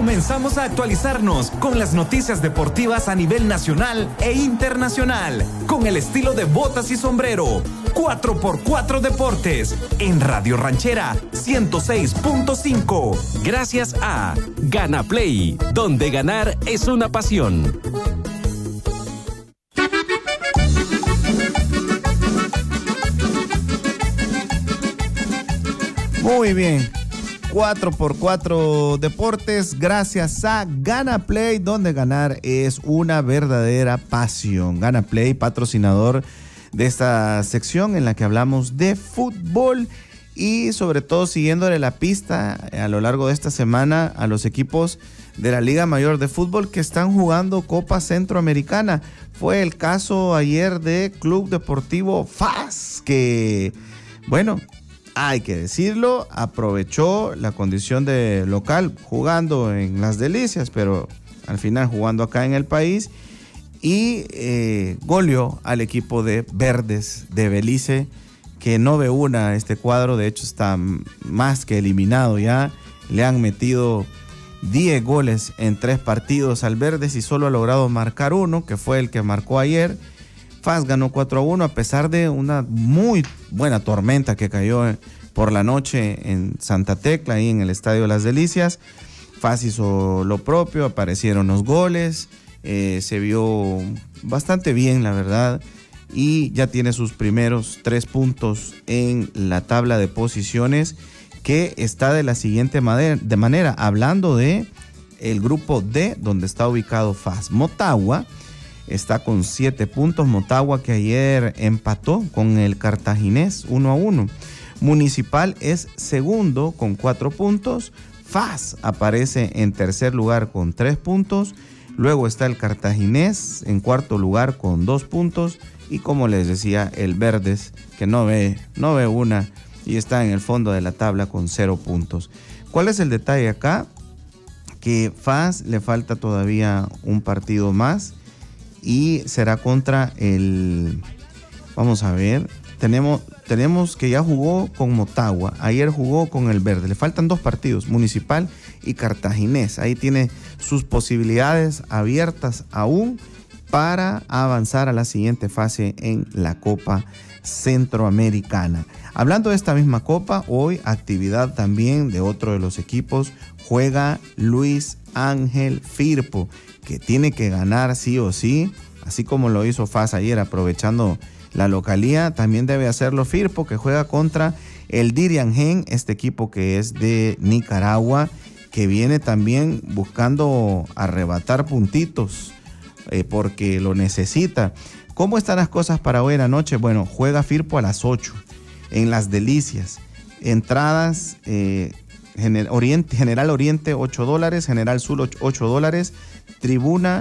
Comenzamos a actualizarnos con las noticias deportivas a nivel nacional e internacional, con el estilo de botas y sombrero. 4x4 Deportes, en Radio Ranchera 106.5. Gracias a Gana Play, donde ganar es una pasión. Muy bien. 4x4 Deportes, gracias a Gana Play, donde ganar es una verdadera pasión. Gana Play, patrocinador de esta sección en la que hablamos de fútbol y sobre todo siguiéndole la pista a lo largo de esta semana a los equipos de la Liga Mayor de Fútbol que están jugando Copa Centroamericana. Fue el caso ayer de Club Deportivo FAS, que, bueno, hay que decirlo, aprovechó la condición de local jugando en Las Delicias, pero al final jugando acá en el país y goleó al equipo de Verdes de Belice, que no ve una este cuadro, de hecho está más que eliminado ya. Le han metido 10 goles en 3 partidos al Verdes y solo ha logrado marcar uno, que fue el que marcó ayer. FAS ganó 4-1 a pesar de una muy buena tormenta que cayó por la noche en Santa Tecla, ahí en el Estadio Las Delicias. FAS hizo lo propio, aparecieron los goles, se vio bastante bien, la verdad, y ya tiene sus primeros 3 puntos en la tabla de posiciones, que está de la siguiente manera, hablando de el grupo D, donde está ubicado FAS. Motagua está con 7 puntos, Motagua que ayer empató con el Cartaginés 1-1. Municipal es segundo con 4 puntos, FAS aparece en tercer lugar con 3 puntos, luego está el Cartaginés en cuarto lugar con 2 puntos y, como les decía, el Verdes, que no ve una y está en el fondo de la tabla con 0 puntos. ¿Cuál es el detalle acá? Que FAS le falta todavía un partido más y será contra el... Vamos a ver, tenemos que ya jugó con Motagua, ayer jugó con el Verde, le faltan 2 partidos, Municipal y Cartaginés. Ahí tiene sus posibilidades abiertas aún para avanzar a la siguiente fase en la Copa Centroamericana. Hablando de esta misma Copa, hoy actividad también de otro de los equipos, juega Luis Ángel Firpo, que tiene que ganar sí o sí, así como lo hizo FAS ayer aprovechando la localía, también debe hacerlo Firpo, que juega contra el Diriangén, este equipo que es de Nicaragua, que viene también buscando arrebatar puntitos, porque lo necesita. ¿Cómo están las cosas para hoy en la noche? Bueno, juega Firpo a las 8 en Las Delicias. Entradas, General Oriente $8, General Sur $8, Tribuna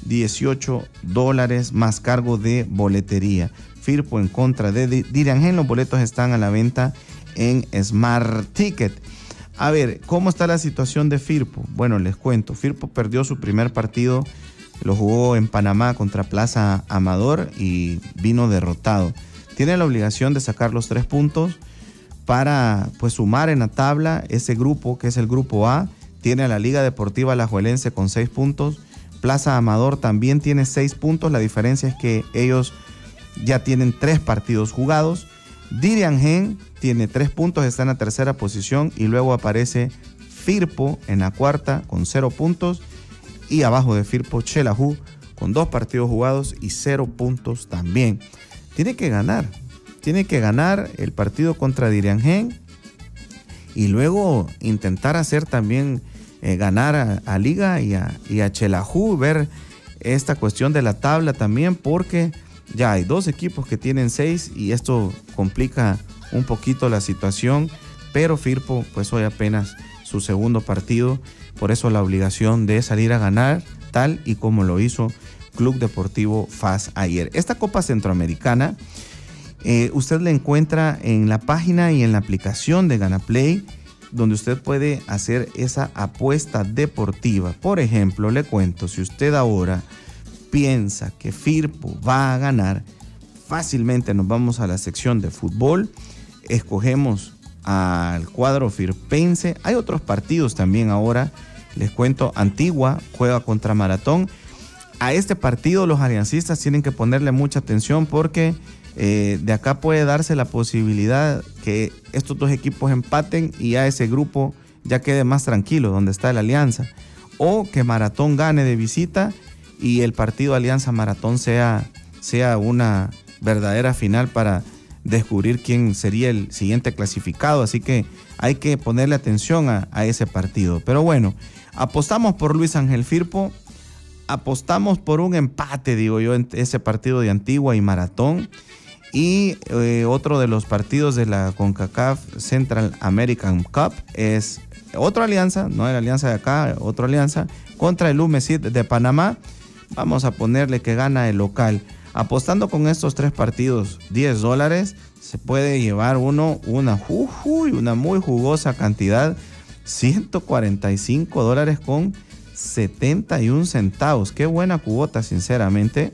$18 más cargo de boletería. Firpo en contra de Diriangén. Los boletos están a la venta en Smart Ticket. A ver, ¿cómo está la situación de Firpo? Bueno, les cuento. Firpo perdió su primer partido, lo jugó en Panamá contra Plaza Amador y vino derrotado. Tiene la obligación de sacar los 3 puntos para, pues, sumar en la tabla ese grupo, que es el grupo A. Tiene a la Liga Deportiva Alajuelense con 6 puntos. Plaza Amador también tiene 6 puntos. La diferencia es que ellos ya tienen 3 partidos jugados. Diriangén tiene 3 puntos, está en la tercera posición, y luego aparece Firpo en la cuarta con 0 puntos, y abajo de Firpo Xelajú con 2 partidos jugados y 0 puntos también. Tiene que ganar el partido contra Diriangén y luego intentar hacer también ganar a Liga y a Xelajú, ver esta cuestión de la tabla también, porque ya hay 2 equipos que tienen 6 y esto complica un poquito la situación, pero Firpo pues hoy apenas su segundo partido, por eso la obligación de salir a ganar, tal y como lo hizo Club Deportivo FAS ayer. Esta Copa Centroamericana usted la encuentra en la página y en la aplicación de Gana Play, donde usted puede hacer esa apuesta deportiva. Por ejemplo, le cuento, si usted ahora piensa que Firpo va a ganar, fácilmente nos vamos a la sección de fútbol, escogemos al cuadro firpense. Hay otros partidos también ahora Les cuento, Antigua juega contra Maratón. A este partido los aliancistas tienen que ponerle mucha atención porque de acá puede darse la posibilidad que estos dos equipos empaten y ya ese grupo ya quede más tranquilo donde está la Alianza. O que Maratón gane de visita y el partido Alianza Maratón sea una verdadera final para descubrir quién sería el siguiente clasificado. Así que hay que ponerle atención a ese partido. Pero bueno, apostamos por Luis Ángel Firpo. Apostamos por un empate, digo yo, en ese partido de Antigua y Maratón. Y otro de los partidos de la CONCACAF Central American Cup es otra alianza, no es la alianza de acá, otra alianza, contra el UMESID de Panamá. Vamos a ponerle que gana el local. Apostando con estos 3 partidos, $10, se puede llevar una muy jugosa cantidad, $145 con 71 centavos. Qué buena cuota, sinceramente.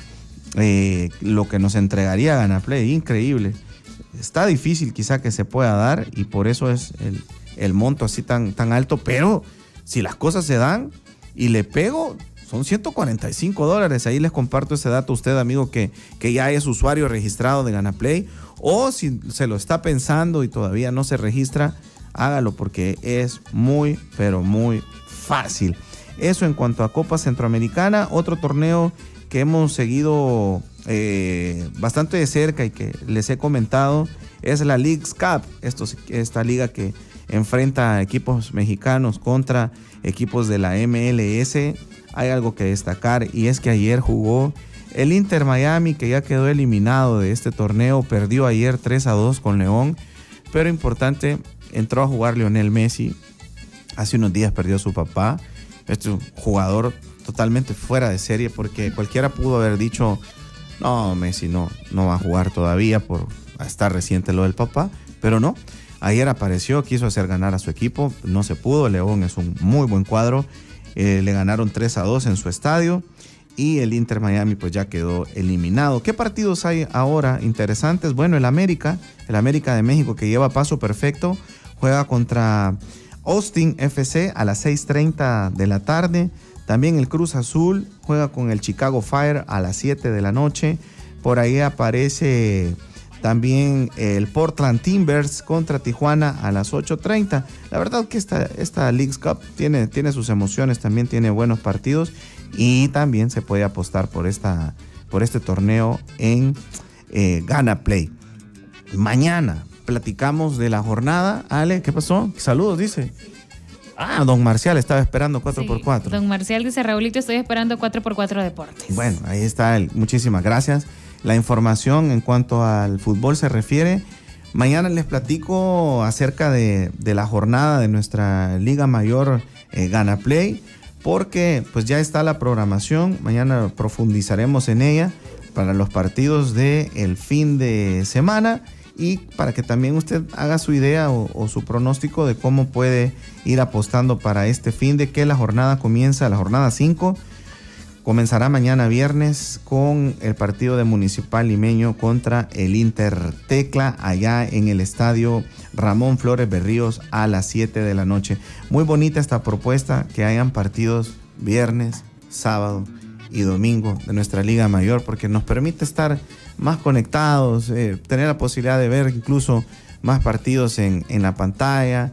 Lo que nos entregaría Ganaplay, increíble. Está difícil quizá que se pueda dar y por eso es el monto así tan alto, pero si las cosas se dan y le pego, son $145. Ahí les comparto ese dato a usted, amigo, que ya es usuario registrado de Ganaplay, o si se lo está pensando y todavía no se registra, hágalo porque es muy, pero muy fácil. Eso en cuanto a Copa Centroamericana. Otro torneo que hemos seguido bastante de cerca y que les he comentado es la Leagues Cup. Esta liga que enfrenta a equipos mexicanos contra equipos de la MLS. Hay algo que destacar y es que ayer jugó el Inter Miami, que ya quedó eliminado de este torneo. Perdió ayer 3-2 con León, pero importante, entró a jugar Lionel Messi. Hace unos días perdió a su papá. Este es un jugador totalmente fuera de serie porque cualquiera pudo haber dicho, no, Messi no va a jugar todavía por estar reciente lo del papá, pero no. Ayer apareció, quiso hacer ganar a su equipo, no se pudo. León es un muy buen cuadro. Le ganaron 3-2 en su estadio y el Inter Miami pues ya quedó eliminado. ¿Qué partidos hay ahora interesantes? Bueno, el América de México, que lleva paso perfecto, juega contra Austin FC a las 6:30 de la tarde. También el Cruz Azul juega con el Chicago Fire a las 7 de la noche. Por ahí aparece también el Portland Timbers contra Tijuana a las 8:30. La verdad que esta Leagues Cup tiene sus emociones, también tiene buenos partidos y también se puede apostar por este torneo en Ganaplay. Mañana platicamos de la jornada. Ale, ¿qué pasó? Saludos, dice. Don Marcial estaba esperando 4x4. Sí, don Marcial dice, Raulito, estoy esperando 4x4 Deportes. Bueno, ahí está muchísimas gracias. La información en cuanto al fútbol se refiere. Mañana les platico acerca de la jornada de nuestra Liga Mayor Ganaplay, porque pues ya está la programación. Mañana profundizaremos en ella para los partidos del fin de semana y para que también usted haga su idea o su pronóstico de cómo puede ir apostando para este fin de que la jornada comienza, la jornada 5. Comenzará mañana viernes con el partido de Municipal Limeño contra el Inter Tecla allá en el estadio Ramón Flores Berríos a las 7 de la noche. Muy bonita esta propuesta, que hayan partidos viernes, sábado y domingo de nuestra Liga Mayor, porque nos permite estar más conectados, tener la posibilidad de ver incluso más partidos en la pantalla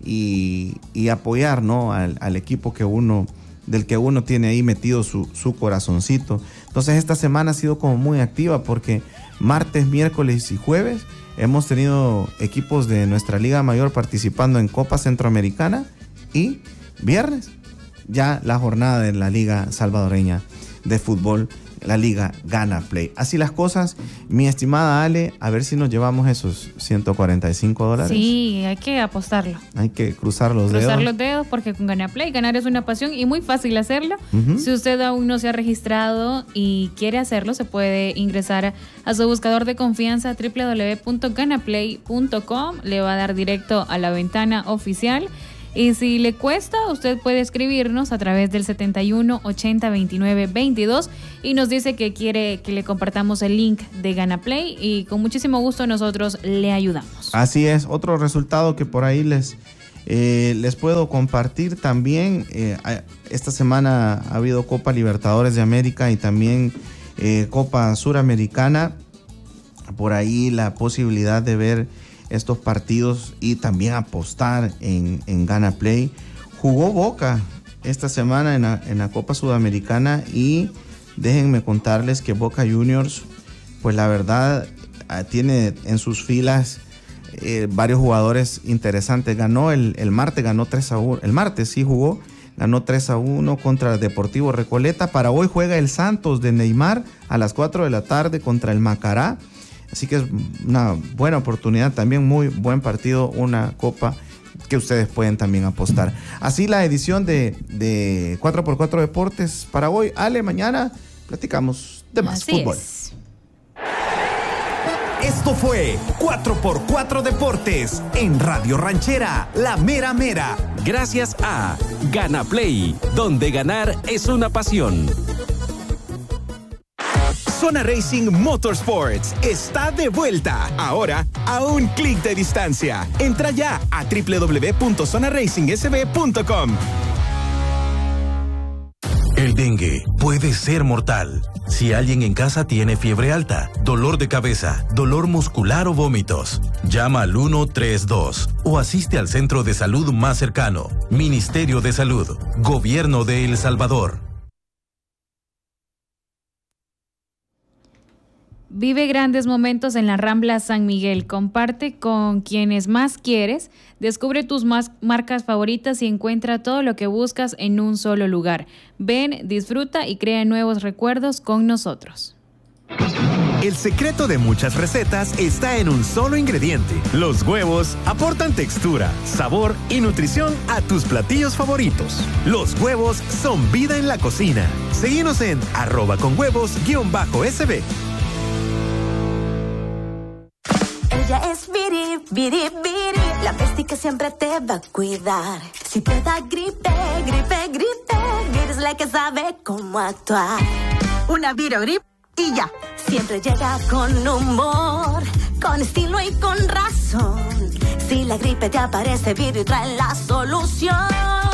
y apoyar, ¿no?, al equipo del que uno tiene ahí metido su corazoncito. Entonces esta semana ha sido como muy activa porque martes, miércoles y jueves hemos tenido equipos de nuestra Liga Mayor participando en Copa Centroamericana y viernes ya la jornada de la Liga Salvadoreña de Fútbol, la Liga Ganaplay. Así las cosas, mi estimada Ale, a ver si nos llevamos esos $145. Sí, hay que apostarlo. Hay que cruzar los dedos. Cruzar los dedos porque con Ganaplay ganar es una pasión y muy fácil hacerlo. Uh-huh. Si usted aún no se ha registrado y quiere hacerlo, se puede ingresar a su buscador de confianza www.ganaplay.com. Le va a dar directo a la ventana oficial. Y si le cuesta, usted puede escribirnos a través del 71 80 29 22 y nos dice que quiere que le compartamos el link de Ganaplay y con muchísimo gusto nosotros le ayudamos. Así es, otro resultado que por ahí les Les puedo compartir también, esta semana ha habido Copa Libertadores de América y también Copa Suramericana. Por ahí la posibilidad de ver estos partidos y también apostar en Gana Play. Jugó Boca esta semana en la Copa Sudamericana y déjenme contarles que Boca Juniors, pues la verdad, tiene en sus filas varios jugadores interesantes. Ganó el martes, ganó 3-1. El martes sí jugó, ganó 3-1 contra el Deportivo Recoleta. Para hoy juega el Santos de Neymar a las 4 de la tarde contra el Macará. Así que es una buena oportunidad, también muy buen partido, una copa que ustedes pueden también apostar. Así la edición de 4x4 Deportes para hoy. Ale, mañana platicamos de más fútbol. Esto fue 4x4 Deportes en Radio Ranchera, la mera mera. Gracias a Gana Play, donde ganar es una pasión. Zona Racing Motorsports está de vuelta, ahora a un clic de distancia. Entra ya a www.zonaracingsb.com. El dengue puede ser mortal. Si alguien en casa tiene fiebre alta, dolor de cabeza, dolor muscular o vómitos, llama al 132 o asiste al centro de salud más cercano. Ministerio de Salud, Gobierno de El Salvador. Vive grandes momentos en la Rambla San Miguel. Comparte con quienes más quieres. Descubre tus marcas favoritas y encuentra todo lo que buscas en un solo lugar. Ven, disfruta y crea nuevos recuerdos con nosotros. El secreto de muchas recetas está en un solo ingrediente. Los huevos aportan textura, sabor y nutrición a tus platillos favoritos. Los huevos son vida en la cocina. Síguenos en @conhuevos_SB. Ella es Viri, Viri, Viri, la bestia que siempre te va a cuidar. Si te da gripe, gripe, gripe, Viri es la que sabe cómo actuar. Una Virogrip y ya. Siempre llega con humor, con estilo y con razón. Si la gripe te aparece, Viri trae la solución.